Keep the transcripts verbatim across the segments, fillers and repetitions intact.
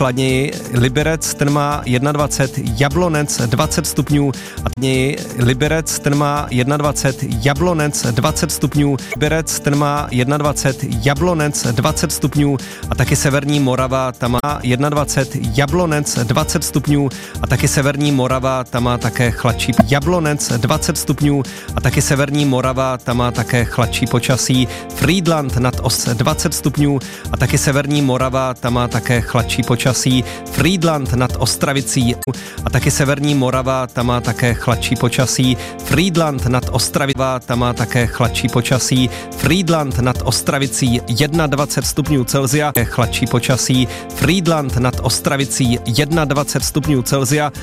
chladněji. Liberec, ten má dvacet jedna, Jablonec dvacet stupňů a chladněji. Liberec, ten má dvacet jedna, Jablonec dvacet stupňů. Liberec, ten má dvacet jedna, Jablonec dvacet stupňů a taky severní Morava, tam má dvacet jedna, Jablonec dvacet stupňů a taky severní Morava, tam má také chladší. Jablonec dvacet stupňů a taky severní Morava, tam má také chladší počasí. Frýdlant nad Os dvacet stupňů a taky severní Morava, tam má také chladší počasí. Frýdlant nad Ostravicí a taky severní Morava, tam má také chladší počasí. Frýdlant nad Ostravicí, tam má také chladší počasí. Frýdlant nad Ostravicí dvacet jedna stupňů Celsia, chladší počasí. Frýdlant nad Ostravicí dvacet jedna stupňů Celsia.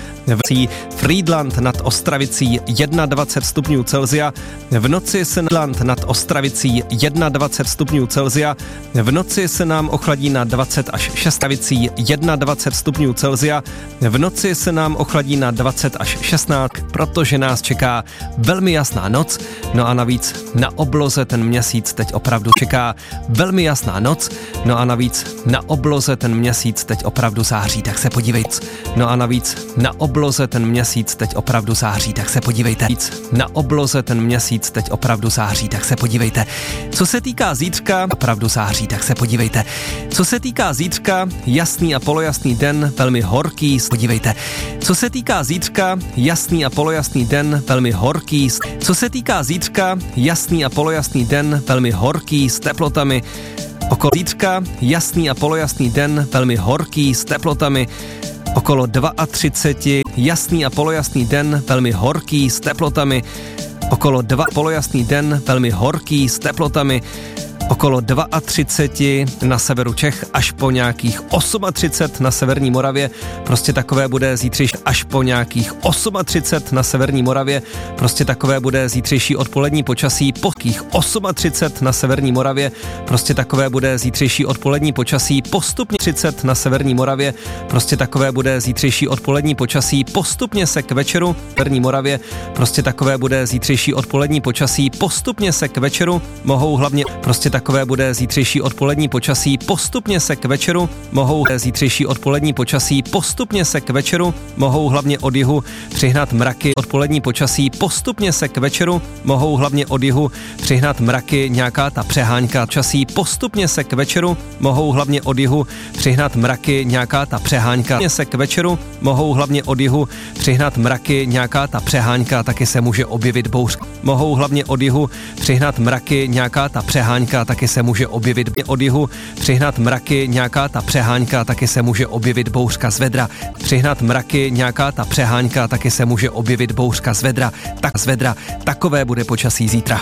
Frýdlant nad Ostravicí dvacet jedna stupňů Celsia. V noci se Frýdlant nad Ostravicí dvacet jedna stupňů Celsia. V noci se nám ochladí na dvacet až šestnavicí dvacet jedna stupňů Celsia. V noci se nám ochladí na dvacet až šestnáct, protože nás čeká velmi jasná noc. No a navíc na obloze ten měsíc teď opravdu čeká velmi jasná noc. No a navíc na obloze ten měsíc teď opravdu září, tak se podívejte. No a navíc na obloze ten měsíc teď opravdu září, tak se podívejte. Na obloze ten měsíc teď opravdu září, tak se podívejte. Co se týká zítřka, opravdu září, tak se podívejte. Co se týká zítřka, jasný a polojasný den, velmi horký, podívejte. Co se týká zítřka, jasný a polojasný den, velmi horký. Co se týká zítřka, jasný a polojasný den, velmi horký s teplotami. Okolo zítřka, jasný a polojasný den, velmi horký s teplotami. Okolo třicet dva, jasný a polojasný den, velmi horký s teplotami. Okolo dva polojasný den, velmi horký s teplotami. Okolo třicet dva na severu Čech až po nějakých třicet osm na severní Moravě. Prostě takové bude zítřejší až po nějakých třicet osm na severní Moravě. Prostě takové bude zítřejší odpolední počasí po třicet osm na severní Moravě. Prostě takové bude zítřejší odpolední počasí postupně třicet na severní Moravě. Prostě takové bude zítřejší odpolední počasí postupně se k večeru severní Moravě. Prostě takové bude zítřejší odpolední počasí postupně se k večeru mohou hlavně prostě takové bude zítřejší odpolední počasí postupně se k večeru mohou zítřejší odpolední počasí postupně se k večeru mohou hlavně od jihu přihnat mraky. Odpolední počasí postupně se k večeru mohou hlavně od jihu přihnat mraky, nějaká ta přehánka časí postupně se k večeru mohou hlavně od jihu přihnat mraky, nějaká ta přehánka se k večeru mohou hlavně od jihu přihnat mraky, nějaká ta přehánka, taky se může objevit bouřka. Mohou hlavně od jihu přihnat mraky, nějaká ta přehánka, taky se může objevit od jihu přihnat mraky, nějaká ta přehánka, taky se může objevit bouřka z vedra. Přihnat mraky, nějaká ta přehánka, taky se může objevit bouřka z vedra. Tak z vedra, takové bude počasí zítra.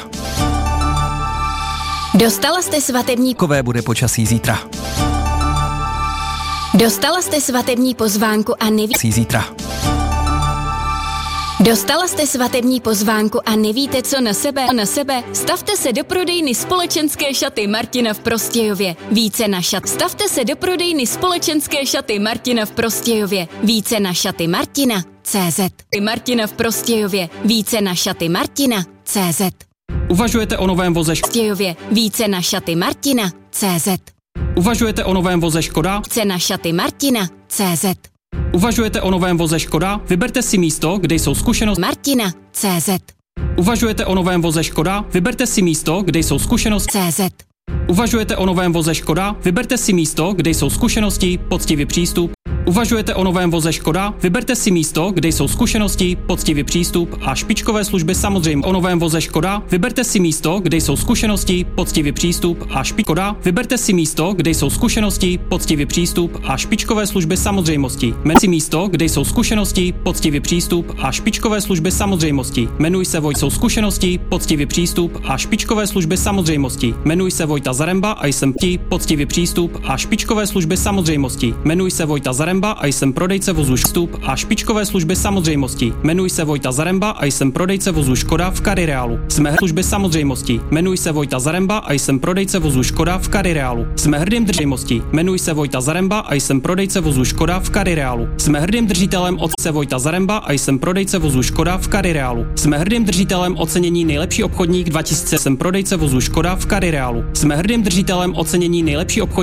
Dostala jste svatební... Takové bude počasí zítra. Dostala jste svatební pozvánku a neví... Zítra. Dostala jste svatební pozvánku a nevíte, co na sebe? Na sebe? Stavte se do prodejny společenské šaty Martina v Prostějově. Více na šat. Stavte se do prodejny společenské šaty Martina v Prostějově. Více na šaty Martina. cé zet. Martina v Prostějově. Více na šaty Martina. cé zet. Uvažujete o novém voze Prostějově. Více na šaty Martina. cé zet. Uvažujete o novém voze Škoda? Více na šaty Martina. cé zet. Uvažujete o novém voze Škoda? Vyberte si místo, kde jsou zkušenosti Martina. cé zet. Uvažujete o novém voze Škoda? Vyberte si místo, kde jsou zkušenosti cé zet. Uvažujete o novém voze Škoda? Vyberte si místo, kde jsou zkušenosti, poctivý přístup. Uvažujete o novém voze Škoda? Vyberte si místo, kde jsou zkušenosti, poctivý přístup a špičkové služby samozřejmě. O novém voze Škoda? Vyberte si místo, kde jsou zkušenosti, poctivý přístup a špičkoda. Vyberte si místo, kde jsou zkušenosti, poctivý přístup a špičkové služby samozřejmosti. Jmenuj si místo, kde jsou zkušenosti, poctivý přístup a špičkové služby samozřejmosti. Jmenuj se Vojta, jsou zkušenosti, poctivý přístup a špičkové služby samozřejmosti. Jmenuj se Vojta Zaremba a jsem ti, poctivý přístup a špičkové služby samozřejmosti. Jmenuj se Vojta Zaremba a jsem prodejce vozu Vstup a špičkové služby samozřejmosti. Jmenuj se Vojta Zaremba a jsem prodejce vozu Škoda v Karireálu. Jsme služby samozřejmosti. Jmenuj se Vojta Zaremba a jsem prodejce vozu Škoda v Karireálu. Jsme hrdým držitelem. Jmenuj se Vojta Zaremba a jsem prodejce vozu Škoda v Karireálu. Jsme hrdým držitelem otce Vojta Zaremba a jsem prodejce vozu Škoda v Karireálu. Jsme hrdým držitelem ocenění nejlepší obchodník dva tisíce. Jsem prodejce vozu Škoda v Karireálu. Jsme hrdým držitelem ocenění nejlepší obchodník